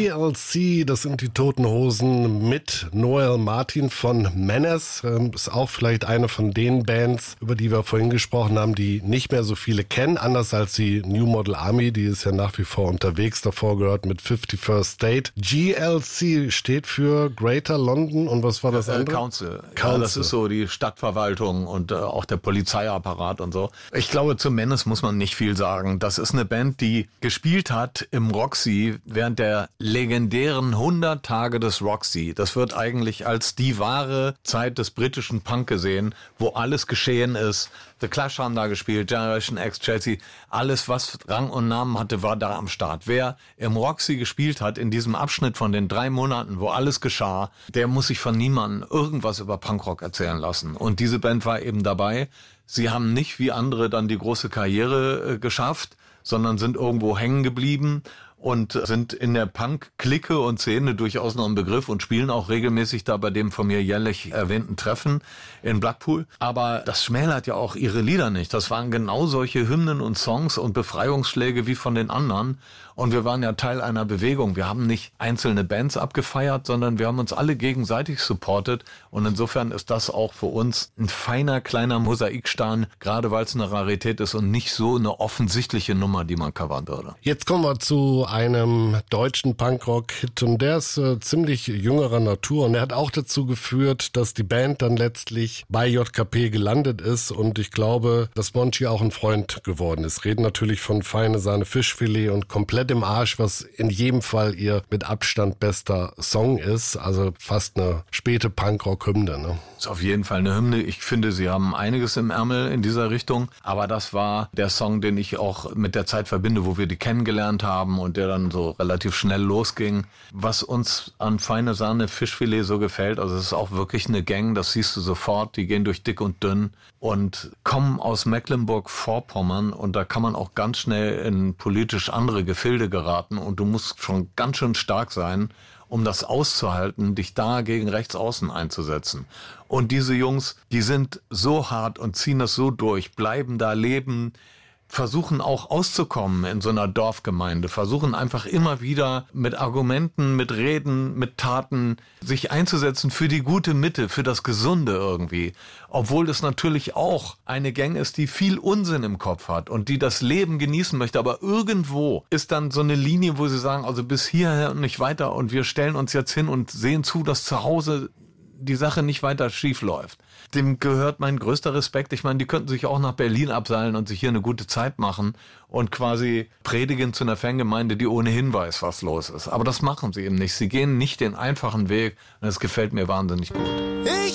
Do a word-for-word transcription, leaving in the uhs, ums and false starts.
G L C, das sind die Toten Hosen mit Noel Martin von Menace. Ähm, ist auch vielleicht eine von den Bands, über die wir vorhin gesprochen haben, die nicht mehr so viele kennen. Anders als die New Model Army, die ist ja nach wie vor unterwegs. Davor gehört mit fifty-first State. G L C steht für Greater London und was war das äh, andere? Council. Council. Ja, das ist so die Stadtverwaltung und äh, auch der Polizeiapparat und so. Ich glaube, zu Menace muss man nicht viel sagen. Das ist eine Band, die gespielt hat im Roxy während der legendären hundert Tage des Roxy. Das wird eigentlich als die wahre Zeit des britischen Punk gesehen, wo alles geschehen ist. The Clash haben da gespielt, Generation X, Chelsea. Alles, was Rang und Namen hatte, war da am Start. Wer im Roxy gespielt hat, in diesem Abschnitt von den drei Monaten, wo alles geschah, der muss sich von niemandem irgendwas über Punkrock erzählen lassen. Und diese Band war eben dabei. Sie haben nicht wie andere dann die große Karriere äh, geschafft, sondern sind irgendwo hängen geblieben und sind in der Punk-Clique und Szene durchaus noch ein Begriff und spielen auch regelmäßig da bei dem von mir jährlich erwähnten Treffen in Blackpool. Aber das schmälert ja auch ihre Lieder nicht. Das waren genau solche Hymnen und Songs und Befreiungsschläge wie von den anderen. Und wir waren ja Teil einer Bewegung. Wir haben nicht einzelne Bands abgefeiert, sondern wir haben uns alle gegenseitig supportet. Und insofern ist das auch für uns ein feiner, kleiner Mosaikstein, gerade weil es eine Rarität ist und nicht so eine offensichtliche Nummer, die man covern würde. Jetzt kommen wir zu einem deutschen Punkrock-Hit und der ist äh, ziemlich jüngerer Natur und er hat auch dazu geführt, dass die Band dann letztlich bei J K P gelandet ist und ich glaube, dass Monchi auch ein Freund geworden ist. Reden natürlich von Feine Sahne Fischfilet und Komplett im Arsch, was in jedem Fall ihr mit Abstand bester Song ist, also fast eine späte Punkrock-Hymne. Ne? Ist auf jeden Fall eine Hymne. Ich finde, sie haben einiges im Ärmel in dieser Richtung, aber das war der Song, den ich auch mit der Zeit verbinde, wo wir die kennengelernt haben und der dann so relativ schnell losging. Was uns an Feine Sahne Fischfilet so gefällt, also es ist auch wirklich eine Gang, das siehst du sofort, die gehen durch dick und dünn und kommen aus Mecklenburg-Vorpommern und da kann man auch ganz schnell in politisch andere Gefilde geraten und du musst schon ganz schön stark sein, um das auszuhalten, dich da gegen Rechtsaußen einzusetzen. Und diese Jungs, die sind so hart und ziehen das so durch, bleiben da leben, versuchen auch auszukommen in so einer Dorfgemeinde, versuchen einfach immer wieder mit Argumenten, mit Reden, mit Taten sich einzusetzen für die gute Mitte, für das Gesunde irgendwie. Obwohl das natürlich auch eine Gang ist, die viel Unsinn im Kopf hat und die das Leben genießen möchte. Aber irgendwo ist dann so eine Linie, wo sie sagen, also bis hierher und nicht weiter und wir stellen uns jetzt hin und sehen zu, dass zu Hause die Sache nicht weiter schief läuft. Dem gehört mein größter Respekt. Ich meine, die könnten sich auch nach Berlin abseilen und sich hier eine gute Zeit machen und quasi predigen zu einer Fangemeinde, die ohnehin weiß, was los ist. Aber das machen sie eben nicht. Sie gehen nicht den einfachen Weg und das gefällt mir wahnsinnig gut. Ich